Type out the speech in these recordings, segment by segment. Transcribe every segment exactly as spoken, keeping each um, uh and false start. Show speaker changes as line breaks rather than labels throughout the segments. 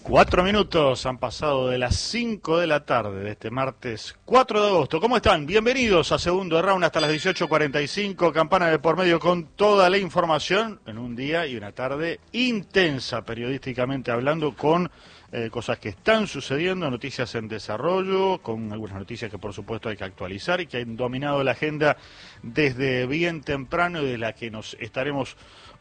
Cuatro minutos han pasado de las cinco de la tarde de este martes cuatro de agosto. ¿Cómo están? Bienvenidos a Segundo Round hasta las dieciocho cuarenta y cinco. Campana de por medio con toda la información en un día y una tarde intensa periodísticamente hablando, con eh, cosas que están sucediendo, noticias en desarrollo, con algunas noticias que por supuesto hay que actualizar y que han dominado la agenda desde bien temprano y de la que nos estaremos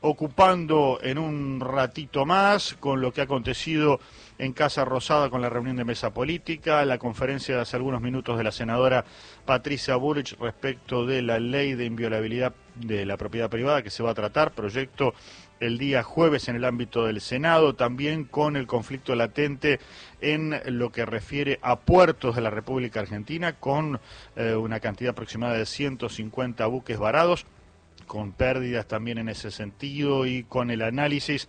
ocupando en un ratito más, con lo que ha acontecido en Casa Rosada con la reunión de mesa política, la conferencia de hace algunos minutos de la senadora Patricia Bullrich respecto de la ley de inviolabilidad de la propiedad privada que se va a tratar, proyecto el día jueves en el ámbito del Senado, también con el conflicto latente en lo que refiere a puertos de la República Argentina, con eh, una cantidad aproximada de ciento cincuenta buques varados, con pérdidas también en ese sentido, y con el análisis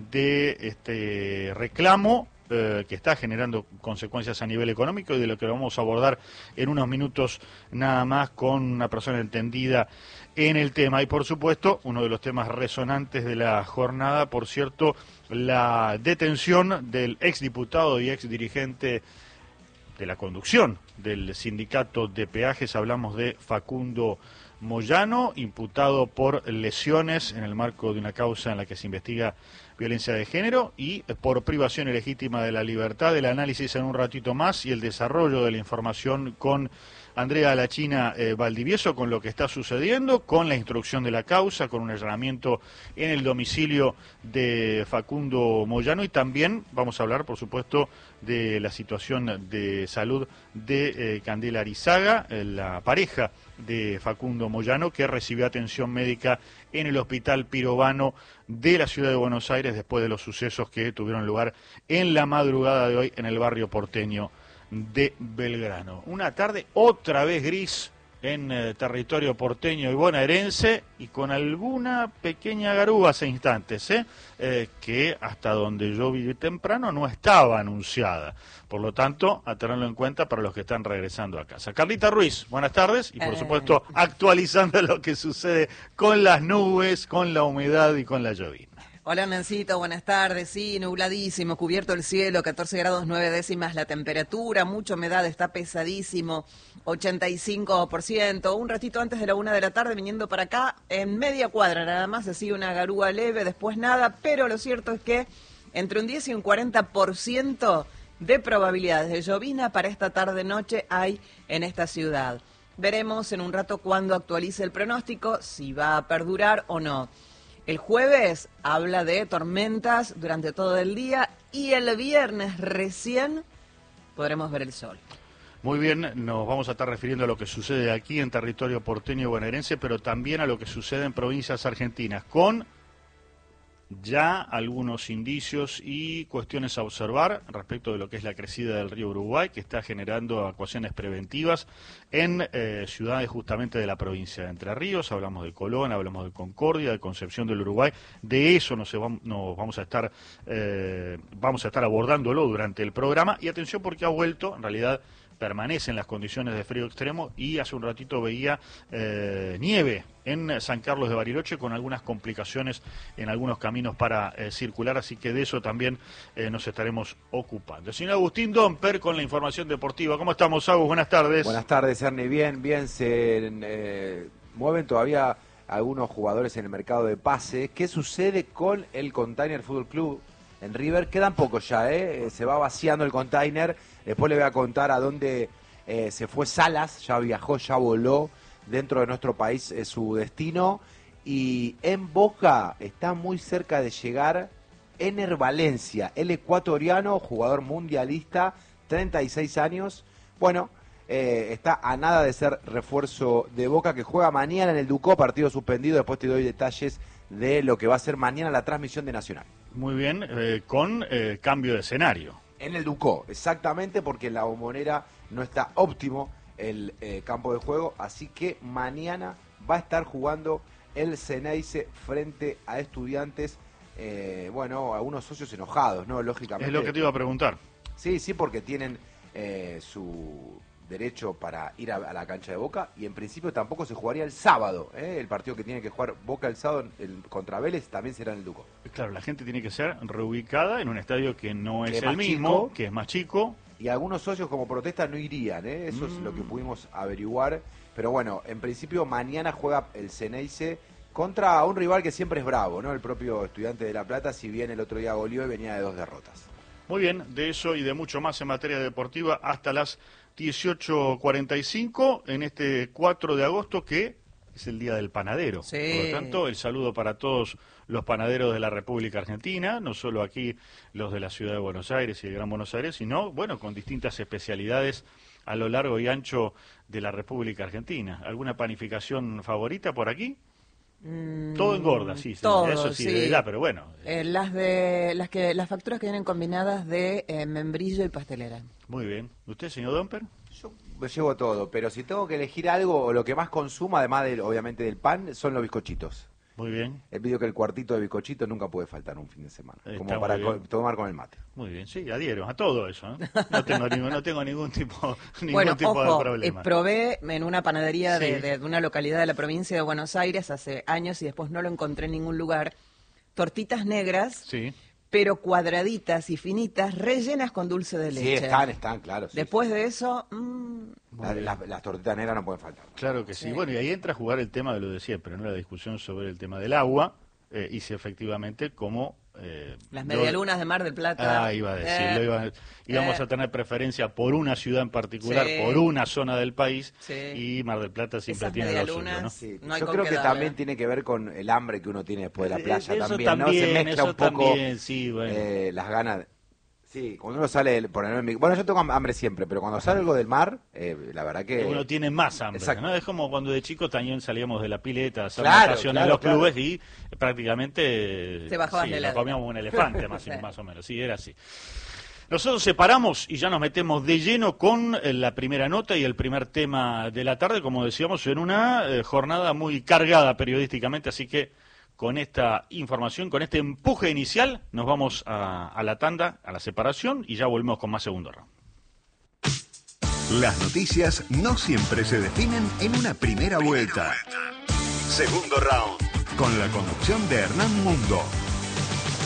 de este reclamo eh, que está generando consecuencias a nivel económico, y de lo que vamos a abordar en unos minutos nada más con una persona entendida en el tema. Y por supuesto, uno de los temas resonantes de la jornada, por cierto, la detención del exdiputado y exdirigente de la conducción del sindicato de peajes. Hablamos de Facundo Moyano, imputado por lesiones en el marco de una causa en la que se investiga violencia de género y por privación ilegítima de la libertad. El análisis en un ratito más y el desarrollo de la información con Andrea La China eh, Valdivieso, con lo que está sucediendo, con la instrucción de la causa, con un allanamiento en el domicilio de Facundo Moyano, y también vamos a hablar, por supuesto, de la situación de salud de eh, Candela Arizaga, eh, la pareja de Facundo Moyano, que recibió atención médica en el Hospital Pirovano de la ciudad de Buenos Aires después de los sucesos que tuvieron lugar en la madrugada de hoy en el barrio porteño de Belgrano. Una tarde otra vez gris en eh, territorio porteño y bonaerense, y con alguna pequeña garúa hace instantes, ¿eh? Eh, que hasta donde yo vi temprano no estaba anunciada. Por lo tanto, a tenerlo en cuenta para los que están regresando a casa. Carlita Ruiz, buenas tardes, y por supuesto actualizando lo que sucede con las nubes, con la humedad y con la llovina.
Hola, Nancito, buenas tardes. Sí, nubladísimo, cubierto el cielo, catorce grados nueve décimas la temperatura, mucha humedad, está pesadísimo, ochenta y cinco por ciento. Un ratito antes de la una de la tarde, viniendo para acá, en media cuadra nada más, así una garúa leve, después nada, pero lo cierto es que entre un diez y un cuarenta por ciento de probabilidades de llovina para esta tarde-noche hay en esta ciudad. Veremos en un rato cuando actualice el pronóstico, si va a perdurar o no. El jueves habla de tormentas durante todo el día, y el viernes recién podremos ver el sol.
Muy bien, nos vamos a estar refiriendo a lo que sucede aquí en territorio porteño y bonaerense, pero también a lo que sucede en provincias argentinas, con ya algunos indicios y cuestiones a observar respecto de lo que es la crecida del río Uruguay, que está generando actuaciones preventivas en eh, ciudades justamente de la provincia de Entre Ríos. Hablamos de Colón, hablamos de Concordia, de Concepción del Uruguay. De eso nos, nos vamos a estar eh, vamos a estar abordándolo durante el programa. Y atención, porque ha vuelto, en realidad permanecen las condiciones de frío extremo, y hace un ratito veía eh, nieve en San Carlos de Bariloche, con algunas complicaciones en algunos caminos para eh, circular, así que de eso también eh, nos estaremos ocupando. El señor Agustín Domper con la información deportiva. ¿Cómo estamos, Agus? Buenas tardes.
Buenas tardes, Ernie. Bien, bien, se eh, mueven todavía algunos jugadores en el mercado de pases. ¿Qué sucede con el Container Fútbol Club en River? Quedan pocos ya, ¿eh? Se va vaciando el container. Después le voy a contar a dónde eh, se fue Salas, ya viajó, ya voló dentro de nuestro país eh, su destino. Y en Boca está muy cerca de llegar Ener Valencia, el ecuatoriano, jugador mundialista, treinta y seis años. Bueno, eh, está a nada de ser refuerzo de Boca, que juega mañana en el Ducó, partido suspendido. Después te doy detalles de lo que va a ser mañana la transmisión de Nacional.
Muy bien, eh, con eh, cambio de escenario.
En el Ducó, exactamente, porque en la Bombonera no está óptimo el eh, campo de juego, así que mañana va a estar jugando el Ceneice frente a Estudiantes, eh, bueno, a unos socios enojados, ¿no? Lógicamente.
Es lo que te iba a preguntar.
Sí, sí, porque tienen eh, su derecho para ir a, a la cancha de Boca, y en principio tampoco se jugaría el sábado, ¿eh? El partido que tiene que jugar Boca el sábado el, contra Vélez también será en el Duco.
Claro, la gente tiene que ser reubicada en un estadio que no
Que
es
es
el
más
mismo,
chico.
que es más chico.
Y algunos socios como protesta no irían, ¿eh? Eso mm. es lo que pudimos averiguar. Pero bueno, en principio mañana juega el Ceneice contra un rival que siempre es bravo, ¿no? El propio Estudiante de La Plata, si bien el otro día goleó y venía de dos derrotas.
Muy bien, de eso y de mucho más en materia deportiva hasta las dieciocho cuarenta y cinco en este cuatro de agosto, que es el Día del Panadero.
Sí.
Por lo tanto, el saludo para todos los panaderos de la República Argentina, no solo aquí los de la Ciudad de Buenos Aires y el Gran Buenos Aires, sino, bueno, con distintas especialidades a lo largo y ancho de la República Argentina. ¿Alguna panificación favorita por aquí? Mm, todo engorda, sí,
todo,
eso sí,
sí.
de verdad, pero bueno.
Eh, las de las que las facturas que vienen combinadas de eh, membrillo y pastelera.
Muy bien. ¿Usted, señor Domper?
Yo me llevo todo, pero si tengo que elegir algo, o lo que más consumo, además del, obviamente del pan, son los bizcochitos.
Muy bien.
He pedido que el cuartito de bizcochito nunca puede faltar un fin de semana,
Está
como para co tomar con el mate.
Muy bien, sí, adhiero a todo eso, ¿eh? No tengo ningún, no tengo ningún tipo, ningún
bueno,
tipo
ojo,
de problema.
Eh, probé en una panadería
Sí.
de, de, de una localidad de la provincia de Buenos Aires hace años y después no lo encontré en ningún lugar. Tortitas negras,
Sí.
pero cuadraditas y finitas, rellenas con dulce de leche.
Sí, están, están, claro. Sí,
Después
sí.
de eso... Mmm,
La- la- las tortitas negras no pueden faltar.
Claro que sí.
Sí.
Bueno, y ahí entra a jugar el tema de lo de siempre, ¿no? La discusión sobre el tema del agua eh, y si efectivamente como... Eh,
las
lo-
medialunas de Mar del Plata.
Ah, iba a decir,
Eh,
lo iba a- íbamos
eh.
a tener preferencia por una ciudad en particular,
Sí.
por una zona del país,
Sí.
y Mar del Plata siempre
Esas
tiene lo suyo,
medialunas,
¿no?
Sí,
No hay
yo
con
creo
qué
que
darle.
también tiene que ver con el hambre que uno tiene después de la
Eh,
playa
eso
también, ¿no? Se
también,
mezcla
eso
un poco
también, sí, bueno.
eh, las ganas. Sí, cuando uno sale, del- por ejemplo, bueno, yo tengo hambre siempre, pero cuando salgo del mar, eh, la verdad que...
Uno tiene más hambre,
Exacto.
¿no? Es como cuando de chico también salíamos de la pileta, a hacer
Claro,
natación
claro,
en los
claro.
clubes y prácticamente
Te bajabas
sí,
la
nos
heladera.
comíamos un elefante más,
Sí.
más o menos, sí, era así. Nosotros separamos y ya nos metemos de lleno con eh, la primera nota y el primer tema de la tarde, como decíamos, en una eh, jornada muy cargada periodísticamente, así que con esta información, con este empuje inicial, nos vamos a, a la tanda, a la separación y ya volvemos con más segundo round.
Las noticias no siempre se definen en una primera vuelta. Segundo round. Con la conducción de Hernán Mundo.